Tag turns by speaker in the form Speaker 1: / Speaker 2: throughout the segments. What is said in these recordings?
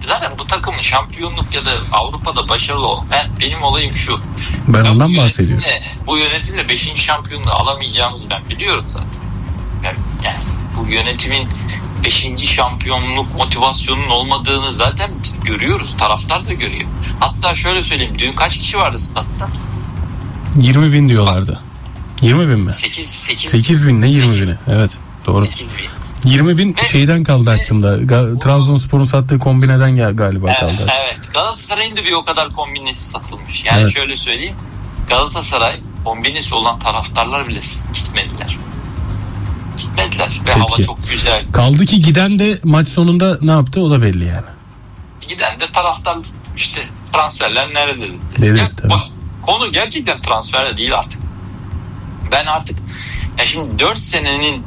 Speaker 1: Zaten bu takımın şampiyonluk ya da Avrupa'da başarılı ol. Benim olayım şu.
Speaker 2: Ben ondan bahsediyorum.
Speaker 1: Bu yönetimle 5. şampiyonluğu alamayacağımızı ben biliyorum zaten. Yani bu yönetimin 5. şampiyonluk motivasyonunun olmadığını zaten biz görüyoruz. Taraftar da görüyor. Hatta şöyle söyleyeyim. Dün kaç kişi vardı statta?
Speaker 2: 20.000 diyorlardı. 20.000 mi? 8.000 ne 20.000'i? Evet, doğru.
Speaker 1: 8.000.
Speaker 2: 20.000 şeyden kaldı aklımda. Trabzonspor'un sattığı kombineden galiba kaldı.
Speaker 1: Evet. Galatasaray'ın da bir o kadar kombinesi satılmış. Yani şöyle söyleyeyim. Galatasaray kombinesi olan taraftarlar bile gitmediler. Ve
Speaker 2: peki.
Speaker 1: Hava çok güzel.
Speaker 2: Kaldı ki giden de maç sonunda ne yaptı o da belli yani.
Speaker 1: Giden de taraftar işte transferler nerede dedi.
Speaker 2: Evet,
Speaker 1: bak, konu gerçekten transfer değil artık. Ben artık şimdi 4 senenin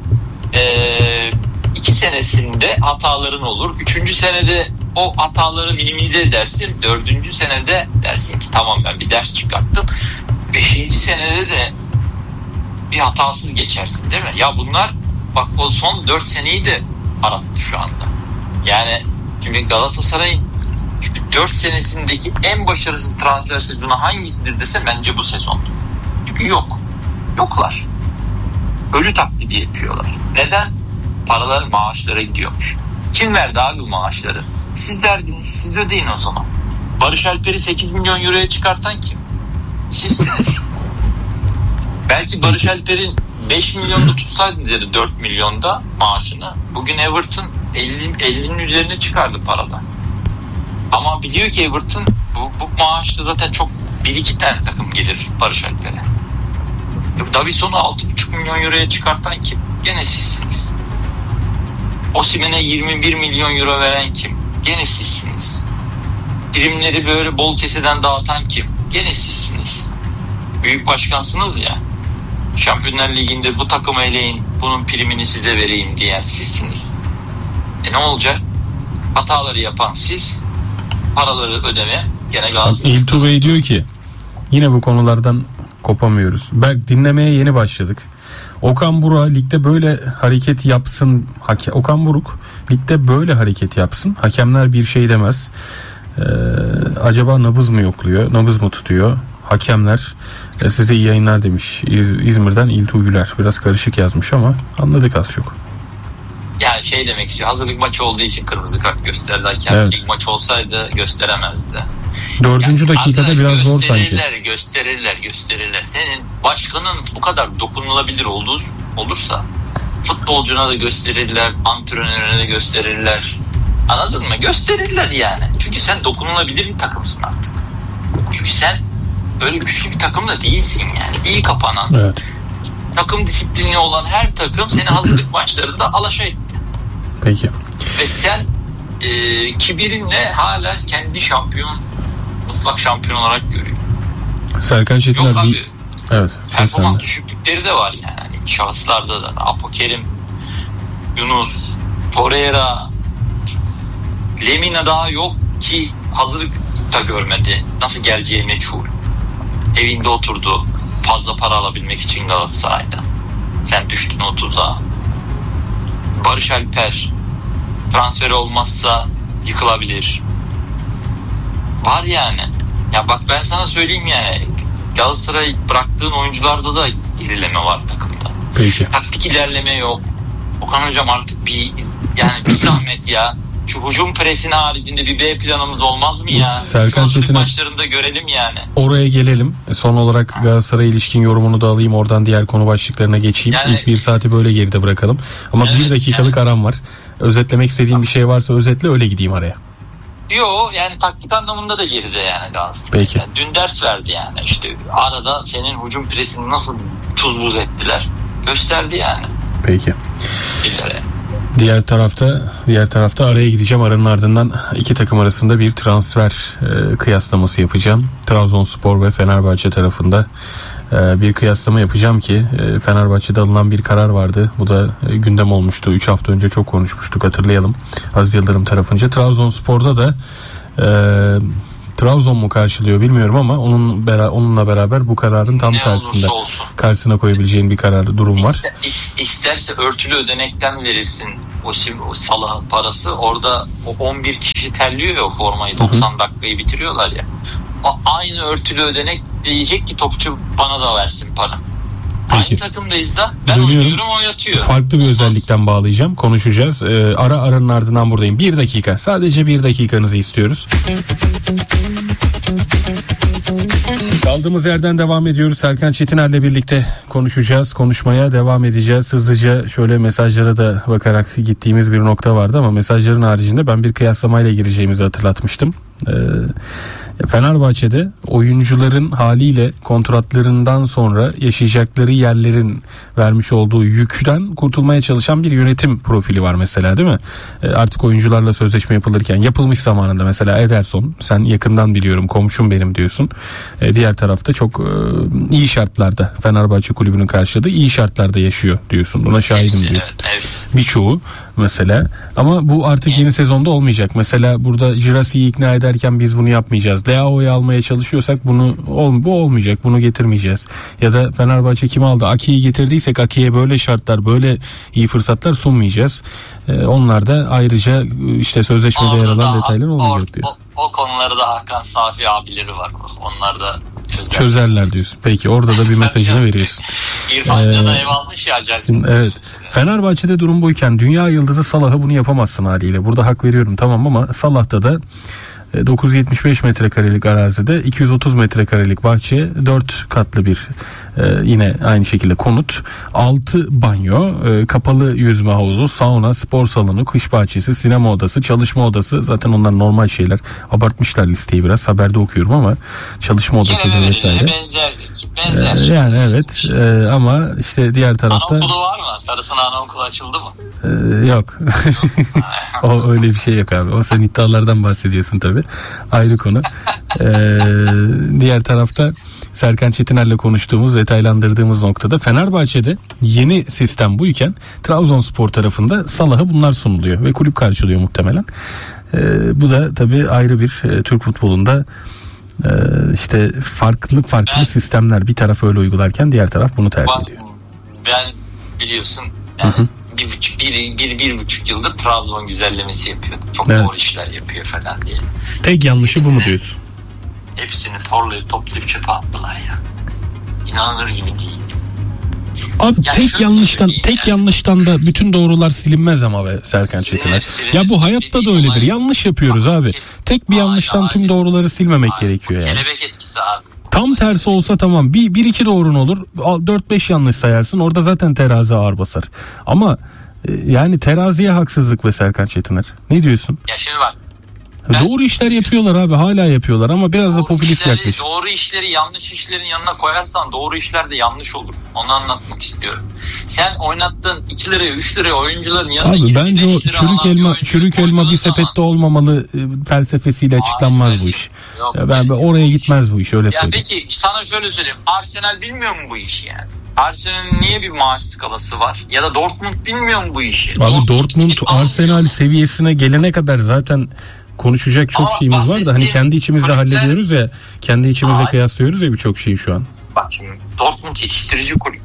Speaker 1: 2 senesinde hataların olur. 3. senede o hataları minimize edersin. 4. senede dersin ki tamam ben bir ders çıkarttım. 5. senede de bir hatasız geçersin değil mi? Ya bunlar bak o son 4 seneyi de arattı şu anda. Yani şimdi Galatasaray'ın 4 senesindeki en başarısız transfer sezonu hangisidir dese bence bu sezondu. Çünkü yoklar. Ölü taklidi yapıyorlar. Neden? Paralar maaşlara gidiyormuş. Kim verdi abi bu maaşları? Siz verdiniz, siz ödeyin o zaman. Barış Alper'i 8 milyon euroya çıkartan kim? Sizsiniz. Belki Barış Alper'in 5 milyonda tutsaydınız ya da 4 milyonda maaşını, bugün Everton 50'nin üzerine çıkardı parada. Ama biliyor ki Everton bu maaşta zaten çok 1-2 tane takım gelir Barış Alper'e. Davison'u 6,5 milyon euroya çıkartan kim? Gene sizsiniz. Osimhen'e 21 milyon euro veren kim? Gene sizsiniz. Primleri böyle bol keseden dağıtan kim? Gene sizsiniz. Büyük başkansınız ya. Şampiyonlar Ligi'nde bu takımı eleyin, bunun primini size vereyim diyen sizsiniz. Ne olacak? Hataları yapan siz, paraları ödeme gene Galatasaray.
Speaker 2: İltu Bey diyor ki yine bu konulardan kopamıyoruz. Belki dinlemeye yeni başladık. Okan Buruk ligde böyle hareket yapsın. Okan Buruk ligde böyle hareket yapsın. Hakemler bir şey demez. Acaba nabız mı yokluyor? Nabız mı tutuyor? Hakemler size iyi yayınlar demiş. İzmir'den İltu Güler. Biraz karışık yazmış ama anladık az çok.
Speaker 1: Yani demek istiyor. Hazırlık maçı olduğu için kırmızı kart gösterdi hakem.
Speaker 2: Evet.
Speaker 1: Lig maçı olsaydı gösteremezdi.
Speaker 2: 4. dakikada biraz zor sanki.
Speaker 1: Gösterirler. Senin başkanın bu kadar dokunulabilir olursa futbolcuna da gösterirler, antrenörüne de gösterirler. Anladın mı? Gösterirler yani. Çünkü sen dokunulabilir bir takımsın artık. Çünkü sen öyle güçlü bir takım da değilsin yani. İyi kapanan,
Speaker 2: evet,
Speaker 1: takım disiplinli olan her takım seni hazırlık maçlarında alaşa etti.
Speaker 2: Peki.
Speaker 1: Ve sen kibirinle hala kendi mutlak şampiyon olarak görüyor.
Speaker 2: Serkan Çetiner
Speaker 1: Yok abi.
Speaker 2: Evet.
Speaker 1: Performans düşüklükleri de var yani. Şahıslarda da. Apokerim, Yunus, Torreira, Lemina daha yok ki hazırlık da görmedi. Nasıl geleceği meçhul. Evinde oturdu. Fazla para alabilmek için Galatasaray'da. Sen düştün 30'a. Barış Alper transferi olmazsa yıkılabilir. Var yani. Ya bak ben sana söyleyeyim yani. Galatasaray bıraktığın oyuncularda da gerileme var takımda.
Speaker 2: Peki.
Speaker 1: Taktik ilerleme yok. Okan hocam artık bir zahmet ya. Şu hücum presinin haricinde bir B planımız olmaz mı ya?
Speaker 2: Serkan Çetiner
Speaker 1: maçlarında görelim yani.
Speaker 2: Oraya gelelim. Son olarak Galatasaray ilişkin yorumunu da alayım. Oradan diğer konu başlıklarına geçeyim.
Speaker 1: Yani,
Speaker 2: İlk bir saati böyle geride bırakalım. Ama
Speaker 1: evet,
Speaker 2: 1 dakikalık aram var. Özetlemek istediğim bir şey varsa özetle, öyle gideyim araya.
Speaker 1: Yani taktik anlamında da geride yani Galatasaray.
Speaker 2: Peki.
Speaker 1: Yani dün ders verdi yani. İşte arada senin hücum presini nasıl tuz buz ettiler gösterdi yani.
Speaker 2: Peki.
Speaker 1: Dillere.
Speaker 2: Diğer tarafta araya gideceğim. Aranın ardından iki takım arasında bir transfer kıyaslaması yapacağım. Trabzonspor ve Fenerbahçe tarafında bir kıyaslama yapacağım ki Fenerbahçe'de alınan bir karar vardı. Bu da gündem olmuştu. 3 hafta önce çok konuşmuştuk, hatırlayalım. Aziz Yıldırım tarafınca. Trabzonspor'da da Trabzon mu karşılıyor bilmiyorum ama onunla beraber bu kararın tam karşısına koyabileceğin bir durum var.
Speaker 1: İsterse örtülü ödenekten verilsin o Salah'ın parası. Orada o 11 kişi terliyor ya o formayı, 90 dakikayı bitiriyorlar ya. Aynı örtülü ödenek diyecek ki topçu bana da versin para. Peki. Aynı takımdayız da ben oynuyorum, o yatıyor.
Speaker 2: Farklı bir özellikten bağlayacağım. Konuşacağız. Aranın ardından buradayım. 1 dakika. Sadece 1 dakikanızı istiyoruz. Kaldığımız yerden devam ediyoruz. Serkan Çetiner'le birlikte konuşacağız. Konuşmaya devam edeceğiz. Hızlıca şöyle mesajlara da bakarak gittiğimiz bir nokta vardı ama mesajların haricinde ben bir kıyaslamayla gireceğimizi hatırlatmıştım. Fenerbahçe'de oyuncuların haliyle kontratlarından sonra yaşayacakları yerlerin vermiş olduğu yükten kurtulmaya çalışan bir yönetim profili var mesela, değil mi? Artık oyuncularla sözleşme yapılırken, yapılmış zamanında mesela Ederson, sen yakından biliyorum, komşum benim diyorsun. Diğer tarafta çok iyi şartlarda, Fenerbahçe kulübünün karşıladığı iyi şartlarda yaşıyor diyorsun. Buna şahidim diyorsun. Birçoğu mesela, ama bu artık yeni sezonda olmayacak. Mesela burada Girassi'yi ikna ederken biz bunu yapmayacağız. Leao'yu almaya çalışıyorsak bu olmayacak. Bunu getirmeyeceğiz. Ya da Fenerbahçe kim aldı? Aki'yi getirdiysek Aki'ye böyle şartlar, böyle iyi fırsatlar sunmayacağız. Onlar da ayrıca işte sözleşmede yer alan detaylar olmayacak diyor.
Speaker 1: O konuları da Hakan Safi abileri var. Onlar da
Speaker 2: çözerler diyorsun. Peki orada da bir mesajını veriyorsun.
Speaker 1: İrfan Can'a ev almış ya.
Speaker 2: Evet. Fenerbahçe'de durum buyken dünya yıldızı Salah'ı bunu yapamazsın haliyle. Burada hak veriyorum tamam, ama Salah'ta da 975 metrekarelik arazide 230 metrekarelik bahçe, 4 katlı bir yine aynı şekilde konut, 6 banyo, kapalı yüzme havuzu, sauna, spor salonu, kış bahçesi, sinema odası, çalışma odası, zaten onlar normal şeyler. Abartmışlar listeyi biraz, haberde okuyorum ama çalışma odası da vesaire.
Speaker 1: Benzer.
Speaker 2: Yani evet, ama işte diğer tarafta...
Speaker 1: Anaokulu var mı? Karısının anaokulu açıldı mı?
Speaker 2: Yok. O öyle bir şey yok abi. O sen iddialardan bahsediyorsun tabii. Ayrı konu. Diğer tarafta Serkan Çetiner'le konuştuğumuz, detaylandırdığımız noktada Fenerbahçe'de yeni sistem buyken Trabzonspor tarafında Salah'a bunlar sunuluyor ve kulüp karşılıyor muhtemelen. Bu da tabii ayrı bir Türk futbolunda işte farklı sistemler. Bir taraf öyle uygularken diğer taraf bunu tercih ediyor.
Speaker 1: Ben biliyorsun yani bir buçuk yıldır Trabzon güzellemesi yapıyor. Çok doğru işler yapıyor falan diye.
Speaker 2: Tek yanlışı bu mu diyorsun?
Speaker 1: Hepsini toplayıp çöpe attılar ya. İnanılır gibi değil.
Speaker 2: Abi yani tek yanlıştan da bütün doğrular silinmez ama be Serkan Çetiner. Ya bu hayatta da öyledir. Yanlış yapıyoruz abi. Tek bir yanlıştan tüm doğruları silmemek gerekiyor yani.
Speaker 1: Kelebek etkisi abi.
Speaker 2: Tam tersi olsa tamam. Bir iki doğrun olur. 4-5 yanlış sayarsın. Orada zaten terazi ağır basar. Ama yani teraziye haksızlık be Serkan Çetiner. Ne diyorsun?
Speaker 1: Ya şimdi bak.
Speaker 2: Doğru işler yapıyorlar abi, hala yapıyorlar ama biraz da popülist yaklaşım.
Speaker 1: Doğru işleri yanlış işlerin yanına koyarsan doğru işler de yanlış olur. Onu anlatmak istiyorum. Sen oynattığın 2 liraya 3 liraya oyuncuların yanına
Speaker 2: abi bence o çürük elma bir sepette olmamalı felsefesiyle açıklanmaz bu iş. Yok, ya ben oraya gitmez bu iş, öyle söyleyeyim.
Speaker 1: Peki sana şöyle söyleyeyim. Arsenal bilmiyor mu bu işi yani? Arsenal'in niye bir maaş skalası var? Ya da Dortmund bilmiyor mu bu işi?
Speaker 2: Abi Dortmund Arsenal seviyesine gelene kadar zaten konuşacak çok şeyimiz var da hani kendi içimizde hallediyoruz ya, kendi içimizde kıyaslıyoruz ya birçok şeyi şu an.
Speaker 1: Bak şimdi Dortmund yetiştirici kulüp.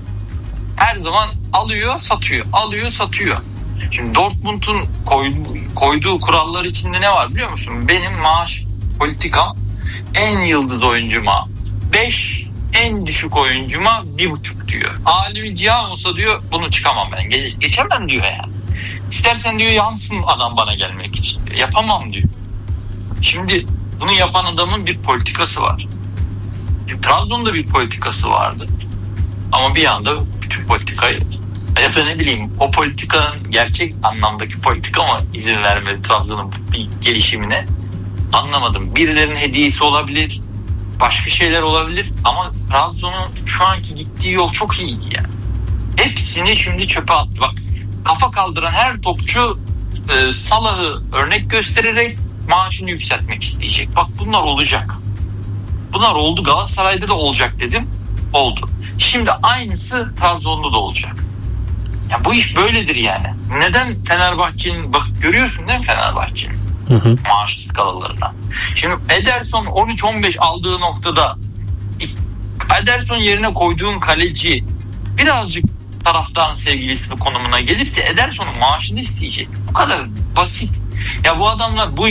Speaker 1: Her zaman alıyor satıyor. Şimdi Dortmund'un koyduğu kurallar içinde ne var biliyor musun? Benim maaş politikam en yıldız oyuncuma 5, en düşük oyuncuma 1,5 diyor. Alimi Cihan olsa diyor bunu çıkamam ben. Geçemem diyor yani. İstersen diyor yansın adam bana gelmek için diyor. Yapamam diyor. Şimdi bunu yapan adamın bir politikası var. Trabzon'da bir politikası vardı. Ama bir anda bütün politikayı, ya da ne bileyim o politikanın gerçek anlamdaki politika mı izin vermedi Trabzon'un bir gelişimine, anlamadım. Birilerinin hediyesi olabilir, başka şeyler olabilir ama Trabzon'un şu anki gittiği yol çok iyiydi yani. Hepsini şimdi çöpe attı. Bak kafa kaldıran her topçu Salah'ı örnek göstererek maaşını yükseltmek isteyecek. Bak bunlar olacak. Bunlar oldu. Galatasaray'da da olacak dedim. Oldu. Şimdi aynısı Trabzon'da da olacak. Ya bu iş böyledir yani. Neden Fenerbahçe'nin, bak görüyorsun değil mi Fenerbahçe'nin? maaş skalalarına. Şimdi Ederson 13-15 aldığı noktada Ederson yerine koyduğun kaleci birazcık taraftarın sevgilisi konumuna gelirse Ederson'un maaşını isteyecek. Bu kadar basit. Ya bu adamlar bu